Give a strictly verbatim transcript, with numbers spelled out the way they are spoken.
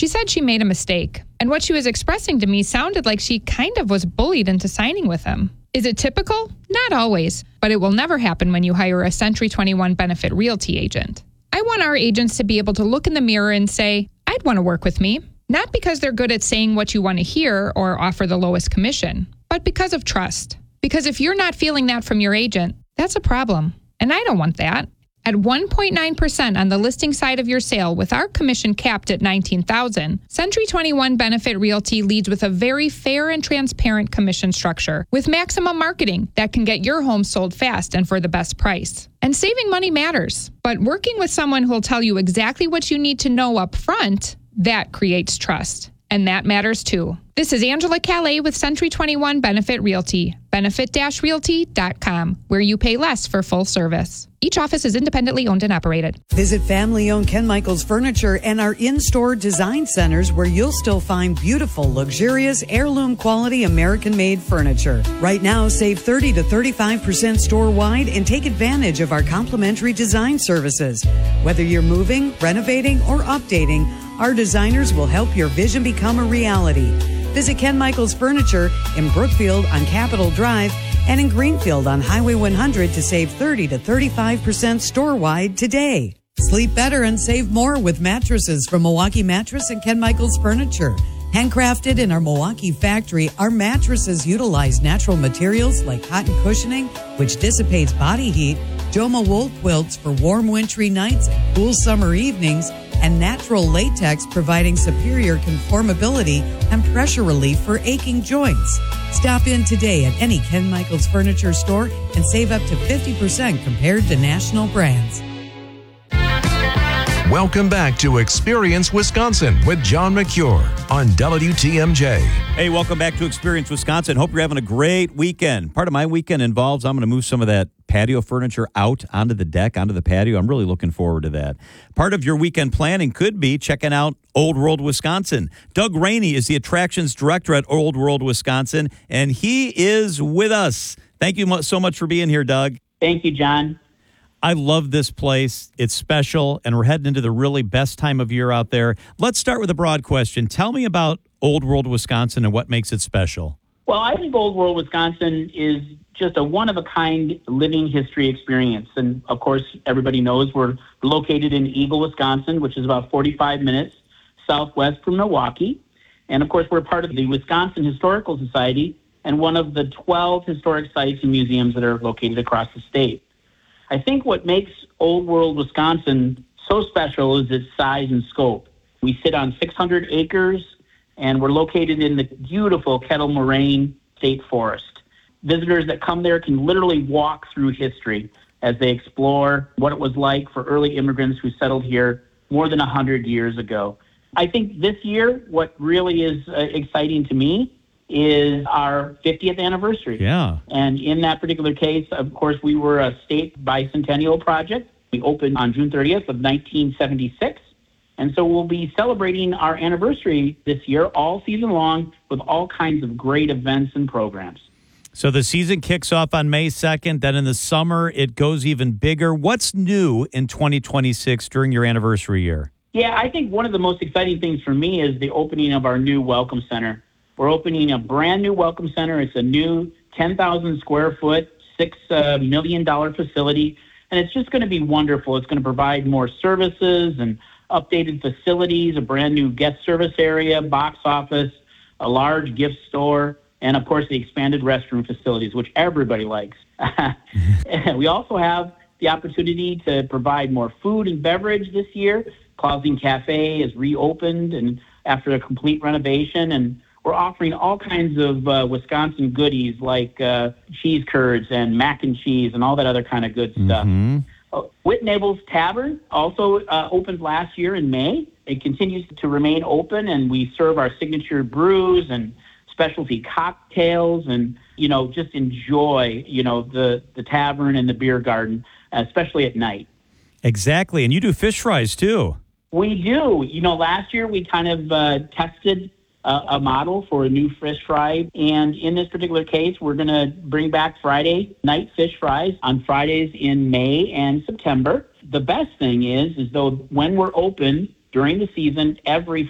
She said she made a mistake, and what she was expressing to me sounded like she kind of was bullied into signing with him. Is it typical? Not always, but it will never happen when you hire a Century twenty-one Benefit Realty agent. I want our agents to be able to look in the mirror and say, I'd want to work with me. Not because they're good at saying what you want to hear or offer the lowest commission, but because of trust. Because if you're not feeling that from your agent, that's a problem. And I don't want that. At one point nine percent on the listing side of your sale with our commission capped at nineteen thousand dollars, Century twenty-one Benefit Realty leads with a very fair and transparent commission structure with maximum marketing that can get your home sold fast and for the best price. And saving money matters, but working with someone who'll tell you exactly what you need to know up front, that creates trust. And that matters too. This is Angela Calais with Century twenty-one Benefit Realty, benefit dash realty dot com, where you pay less for full service. Each office is independently owned and operated. Visit family-owned Ken Michaels Furniture and our in-store design centers where you'll still find beautiful, luxurious, heirloom quality American-made furniture. Right now, save thirty to thirty-five percent store-wide and take advantage of our complimentary design services. Whether you're moving, renovating, or updating, our designers will help your vision become a reality. Visit Ken Michaels Furniture in Brookfield on Capitol Drive and in Greenfield on Highway one hundred to save thirty to thirty-five percent store-wide today. Sleep better and save more with mattresses from Milwaukee Mattress and Ken Michaels Furniture. Handcrafted in our Milwaukee factory, our mattresses utilize natural materials like cotton cushioning, which dissipates body heat, Joma wool quilts for warm wintry nights and cool summer evenings, and natural latex providing superior conformability and pressure relief for aching joints. Stop in today at any Ken Michaels Furniture store and save up to fifty percent compared to national brands. Welcome back to Experience Wisconsin with John McCure on W T M J. Hey, welcome back to Experience Wisconsin. Hope you're having a great weekend. Part of my weekend involves I'm going to move some of that patio furniture out onto the deck, onto the patio. I'm really looking forward to that. Part of your weekend planning could be checking out Old World Wisconsin. Doug Rainey is the attractions director at Old World Wisconsin, and he is with us. Thank you so much for being here, Doug. Thank you, John. I love this place. It's special, and we're heading into the really best time of year out there. Let's start with a broad question. Tell me about Old World Wisconsin and what makes it special. Well, I think Old World Wisconsin is just a one-of-a-kind living history experience. And, of course, everybody knows we're located in Eagle, Wisconsin, which is about forty-five minutes southwest from Milwaukee. And, of course, we're part of the Wisconsin Historical Society and one of the twelve historic sites and museums that are located across the state. I think what makes Old World Wisconsin so special is its size and scope. We sit on six hundred acres, and we're located in the beautiful Kettle Moraine State Forest. Visitors that come there can literally walk through history as they explore what it was like for early immigrants who settled here more than one hundred years ago. I think this year, what really is uh, exciting to me is our fiftieth anniversary. Yeah. And in that particular case, of course, we were a state bicentennial project. We opened on June thirtieth of nineteen seventy-six. And so we'll be celebrating our anniversary this year all season long with all kinds of great events and programs. So the season kicks off on May second. Then in the summer, it goes even bigger. What's new in twenty twenty-six during your anniversary year? Yeah, I think one of the most exciting things for me is the opening of our new Welcome Center. We're opening a brand new Welcome Center. It's a new ten thousand square foot, six million dollars facility, and it's just going to be wonderful. It's going to provide more services and updated facilities, a brand new guest service area, box office, a large gift store, and, of course, the expanded restroom facilities, which everybody likes. We also have the opportunity to provide more food and beverage this year. Clausing Cafe is reopened and after a complete renovation, and we're offering all kinds of uh, Wisconsin goodies like uh, cheese curds and mac and cheese and all that other kind of good stuff. Mm-hmm. Uh, Whit Nable's Tavern also uh, opened last year in May. It continues to remain open, and we serve our signature brews and specialty cocktails and, you know, just enjoy, you know, the, the tavern and the beer garden, especially at night. Exactly. And you do fish fries, too. We do. You know, last year we kind of uh, tested uh, a model for a new fish fry. And in this particular case, we're going to bring back Friday night fish fries on Fridays in May and September. The best thing is, is though when we're open during the season, every